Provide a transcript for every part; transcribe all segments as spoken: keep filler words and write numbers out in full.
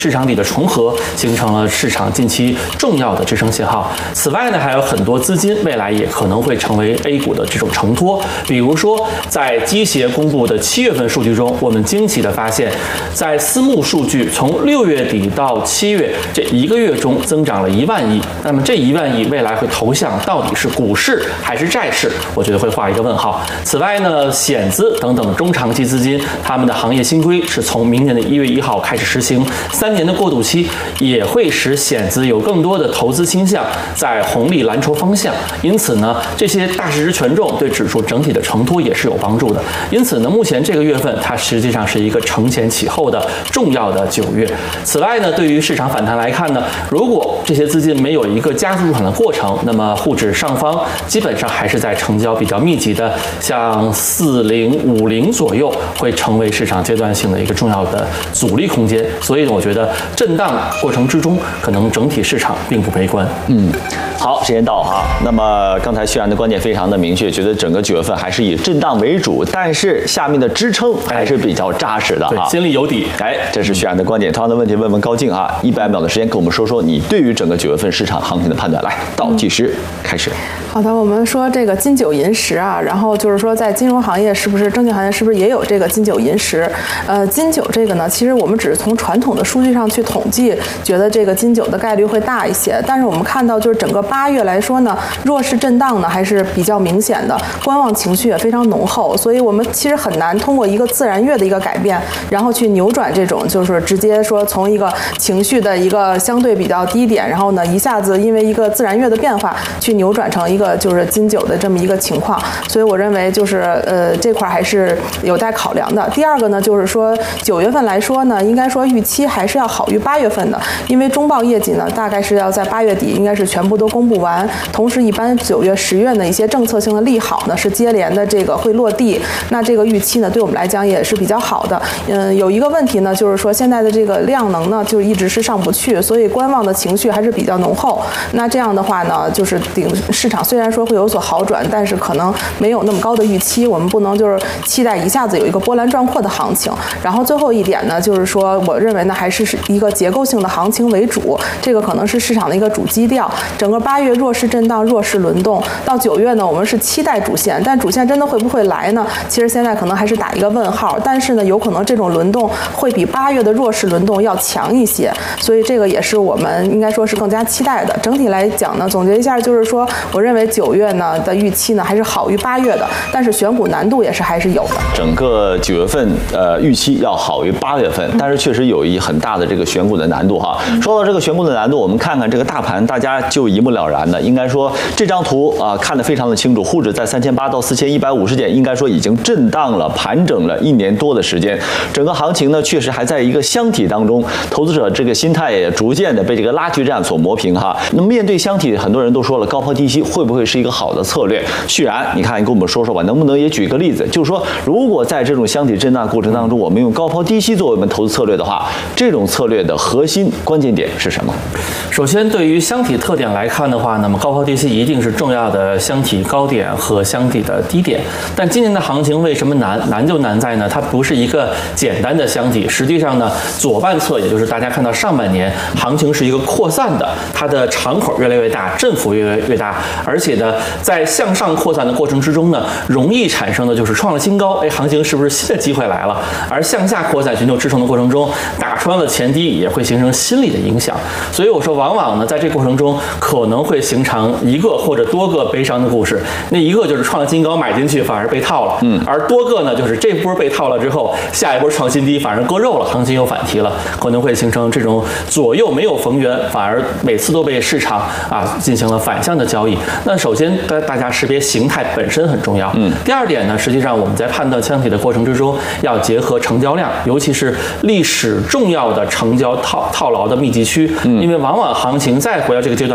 市场底的重合形成了市场近期重要的支撑信号。此外呢，还有很多资金未来也可能会成为 A 股的这种承托。比如说，在机协公布的七月份数据中，我们惊奇的发现，在私募数据从六月底到七月这一个月中增长了一万亿。那么这一万亿未来会投向到底是股市还是债市？我觉得会画一个问号。此外呢，险资等等中长期资金，他们的行业新规是从明年的一月一号开始实行。三年的过渡期也会使险资有更多的投资倾向在红利蓝筹方向，因此呢，这些大市值权重对指数整体的承托也是有帮助的。因此呢，目前这个月份它实际上是一个承前启后的重要的九月。此外呢，对于市场反弹来看呢，如果这些资金没有一个加速入场的过程，那么沪指上方基本上还是在成交比较密集的，像四零五零左右会成为市场阶段性的一个重要的阻力空间。所以呢，我觉得震荡过程之中，可能整体市场并不悲观。 嗯，好，时间到哈。那么刚才徐然的观点非常的明确，觉得整个九月份还是以震荡为主，但是下面的支撑还是比较扎实的哈， 心里有底。 哎，这是徐然的观点。同样的问题问问高静啊，一百秒的时间跟我们说说你对于整个九月份市场行情的判断。来，倒计时开始。 好的，我们说这个金九银十啊，然后就是说在金融行业是不是证券行业是不是也有这个金九银十？呃，金九这个呢，其实我们只是从传统的数据上去统计，觉得这个金九的概率会大一些。但是我们看到，就是整个八月来说呢，弱势震荡呢还是比较明显的，观望情绪也非常浓厚，所以我们其实很难通过一个自然月的一个改变，然后去扭转这种就是直接说从一个情绪的一个相对比较低点，然后呢一下子因为一个自然月的变化去扭转成一个就是金九的这么一个情况。所以我认为就是呃这块还是有待考量的。第二个呢，就是说九月份来说呢，应该说预期还是要好于八月份的，因为中报业绩呢大概是要在八月底应该是全部都公布完，同时一般九月十月呢一些政策性的利好呢是接连的这个会落地，那这个预期呢对我们来讲也是比较好的。嗯，有一个问题呢，就是说现在的这个量能呢就一直是上不去，所以观望的情绪还是比较浓厚。那这样的话呢，就是顶市场虽然说会有所好转，但是可能没有那么高的预期，我们不能就是期待一下子有一个波澜壮阔的行情。然后最后一点呢，就是说我认为呢还是是一个结构性的行情为主，这个可能是市场的一个主基调。整个八月弱势震荡，弱势轮动，到九月呢，我们是期待主线，但主线真的会不会来呢？其实现在可能还是打一个问号。但是呢，有可能这种轮动会比八月的弱势轮动要强一些，所以这个也是我们应该说是更加期待的。整体来讲呢，总结一下就是说，我认为九月呢的预期呢还是好于八月的，但是选股难度也是还是有的。 整个九月份呃预期要好于八月份，但是确实有一很大的这个选股的难度哈。说到这个选股的难度，我们看看这个大盘，大家就一目了然的。应该说这张图啊、呃、看得非常的清楚，沪指在三千八到四千一百五十点，应该说已经震荡了、盘整了一年多的时间。整个行情呢，确实还在一个箱体当中，投资者这个心态也逐渐的被这个拉锯战所磨平哈。那么面对箱体，很多人都说了高抛低吸会不会是一个好的策略？旭然，你看你跟我们说说吧，能不能也举个例子，就是说如果在这种箱体震荡过程当中，我们用高抛低吸作为我们投资策略的话，这种策略的核心关键点是什么？ 首先，对于箱体特点来看的话，那么高抛低吸一定是重要的箱体高点和箱体的低点。但今年的行情为什么难？难就难在呢，它不是一个简单的箱体。实际上呢，左半侧也就是大家看到上半年行情是一个扩散的，它的场口越来越大，振幅越来越大，而且呢，在向上扩散的过程之中呢，容易产生的就是创了新高，哎，行情是不是新的机会来了？而向下扩散寻求支撑的过程中，打穿了前低也会形成心理的影响。所以我说，往往呢，在这个过程中可能会形成一个或者多个悲伤的故事。那一个就是创了新高买进去反而被套了，嗯，而多个呢，就是这波被套了之后，下一波创新低反而割肉了，行情又反提了，可能会形成这种左右没有逢源，反而每次都被市场啊进行了反向的交易。那首先大大家识别形态本身很重要，嗯，第二点呢，实际上我们在判断箱体的过程之中，要结合成交量，尤其是历史重要的成交套套牢的密集区，嗯，因为往往行情再回到这个阶段的时候，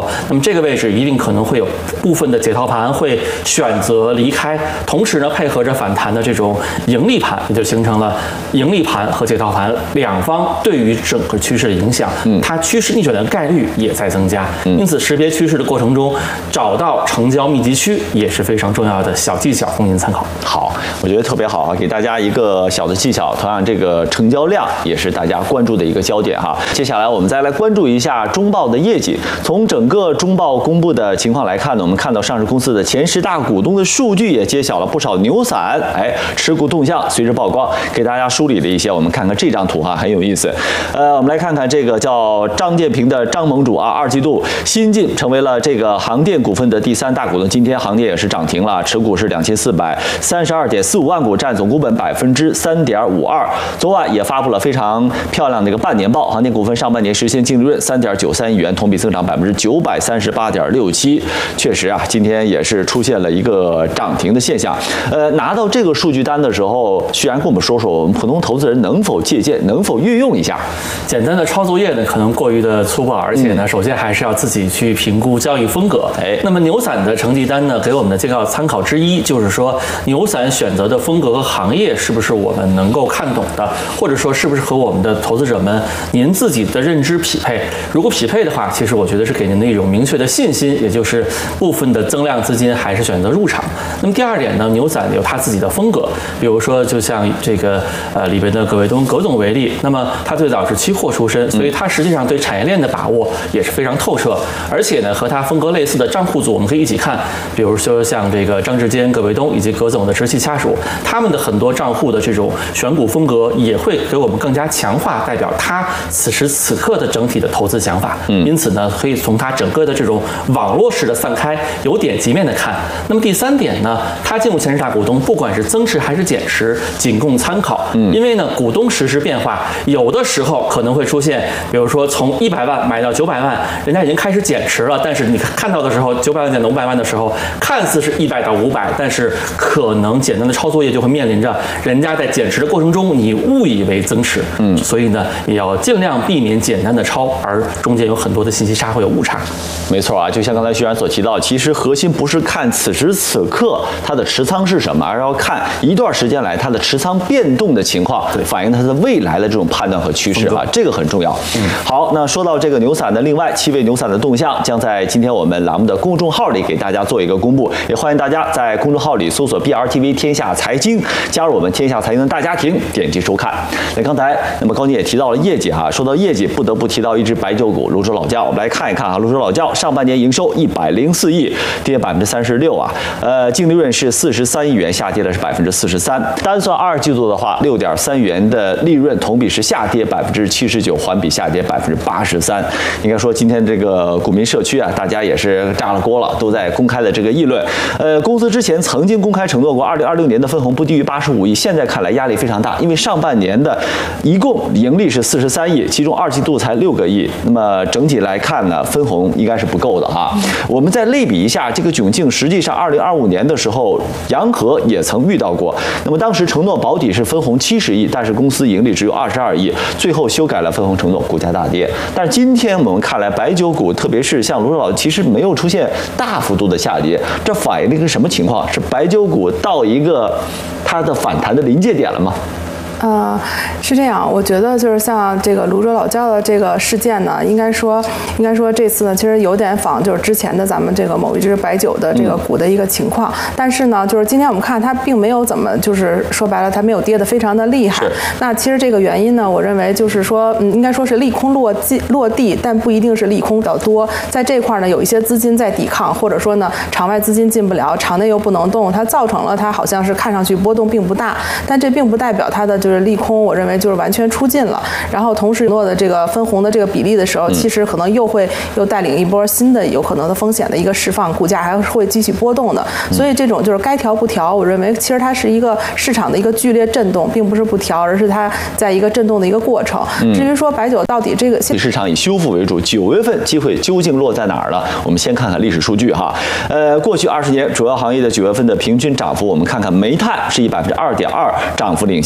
那么这个位置一定可能会有部分的解套盘会选择离开，同时呢，配合着反弹的这种盈利盘，也就形成了盈利盘和解套盘两方对于整个趋势的影响，嗯，它趋势逆转的概率也在增加。嗯、因此，识别趋势的过程中，找到成交密集区也是非常重要的小技巧，供您参考。 好，我觉得特别好啊，给大家一个小的技巧。同样，这个成交量也是大家关注的一个焦点哈。接下来我们再来关注一下中报的业绩。从整个中报公布的情况来看呢，我们看到上市公司的前十大股东的数据也揭晓了不少牛散哎持股动向，随之曝光，给大家梳理了一些。我们看看这张图哈，很有意思。呃，我们来看看这个叫张建平的张盟主啊，二季度新晋成为了这个航电股份的第三大股东。今天航电也是涨停了，持股是两千四百三十二点四五万股，占总股本百分之三点五二。昨晚也发布了非常漂亮的一个半年报，航电股份上半年实现净利润三点九三亿元，同比增长百分之九百三十八点六七。确实啊，今天也是出现了一个涨停的现象。呃，拿到这个数据单的时候，徐然跟我们说说，我们普通投资人能否借鉴，能否运用一下？ 简单的抄作业呢，可能过于的粗暴，而且呢，嗯、首先还是要自己去评估交易风格。哎，那么牛散的成绩单呢，给我们的这个参考之一，就是说牛散选择的风格和行业是不是我们能够看懂的，或者说是不是和我们的投资者们您自己的认知匹配？如果匹配的话，其实我觉得是给您的一种明确的信心，也就是部分的增量资金还是选择入场。那么第二点呢，牛散有它自己的风格，比如说就像这个呃里边的葛卫东葛总为例，那么他最早是期货出身，所以他实际上对产业链的把握也是非常透彻，而且呢和他风格类似的账户组我们可以一起看，比如说像这个张志坚、葛卫东以及葛总的直系家属，他们的很多账户的这种选股风格也会给我们更加强化代表他此时此刻的整体的投资想法。嗯，因此呢，可以从他整个的这种网络式的散开、由点及面的看。那么第三点呢，他进入前十大股东，不管是增持还是减持，仅供参考。嗯，因为呢，股东实时变化，有的时候可能会出现，比如说从一百万买到九百万，人家已经开始减持了，但是你看到的时候，九百万减到五百万的时候，看似是一百到五百，但是可能简单的抄作业就会面临着人家在减持的过程中，你误以为增持。嗯，所以呢，也要尽量避免简单的抄，而中间有很多的信息差会有误差。 没错啊，就像刚才徐然所提到，其实核心不是看此时此刻它的持仓是什么，而要看一段时间来它的持仓变动的情况，对，反映它的未来的这种判断和趋势啊，这个很重要。嗯，好，那说到这个牛散的，另外七位牛散的动向将在今天我们栏目的公众号里给大家做一个公布，也欢迎大家在公众号里搜索 B R T V 天下财经，加入我们天下财经的大家庭，点击收看。那刚才那么高宁也提到了业绩哈，说到业绩不得不提到一只白酒股泸州老窖，我们来看一看啊，泸州老窖上半年营收一百零四亿，跌百分之三十六啊，呃，净利润是四十三亿元，下跌的是百分之四十三。单算二季度的话，六点三元的利润，同比是下跌百分之七十九，环比下跌百分之八十三。应该说今天这个股民社区啊，大家也是炸了锅了，都在公开的这个议论。呃，公司之前曾经公开承诺过，二零二六年的分红不低于八十五亿，现在看来压力非常大，因为上半年的一共盈利是四十三亿，其中二季度才六个亿，那么整体来看呢，分红应该是不够的哈。我们再类比一下这个窘境，实际上二零二五年的时候，洋河也曾遇到过，那么当时承诺保底是分红七十亿，但是公司盈利只有二十二亿，最后修改了分红承诺，股价大跌。但是今天我们看来，白酒股特别是像泸州老，其实没有出现大幅度的下跌，这反映了一个什么情况？是白酒股到一个它的反弹的临界点了吗？ 呃，是这样，我觉得就是像这个泸州老窖的这个事件呢，应该说，应该说这次呢，其实有点仿就是之前的咱们这个某一只白酒的这个股的一个情况。嗯、但是呢，就是今天我们看它并没有怎么，就是说白了，它没有跌得非常的厉害。那其实这个原因呢，我认为就是说，嗯，应该说是利空落地落地，但不一定是利空比较多。在这块呢，有一些资金在抵抗，或者说呢，场外资金进不了，场内又不能动，它造成了它好像是看上去波动并不大，但这并不代表它的就是利空，我认为就是完全出尽了。然后同时诺的这个分红的这个比例的时候，其实可能又会又带领一波新的有可能的风险的一个释放，股价还会继续波动的。所以这种就是该调不调，我认为其实它是一个市场的一个剧烈震动，并不是不调，而是它在一个震动的一个过程。至于说白酒到底这个市场以修复为主，九月份机会究竟落在哪儿了？我们先看看历史数据哈。呃，过去二十年主要行业的九月份的平均涨幅，我们看看煤炭是以百分之二点二涨幅领先，电力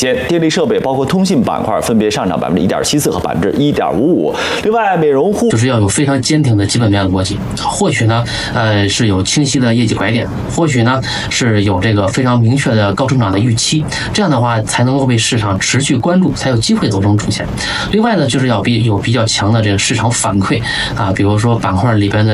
备设备包括通信板块分别上涨百分之一点七四和百分之一点五五。另外，美容护就是要有非常坚挺的基本面逻辑，或许呢，呃，是有清晰的业绩拐点，或许呢是有这个非常明确的高成长的预期，这样的话才能够被市场持续关注，才有机会走成主线。另外呢，就是要比有比较强的这个市场反馈啊，比如说板块里边的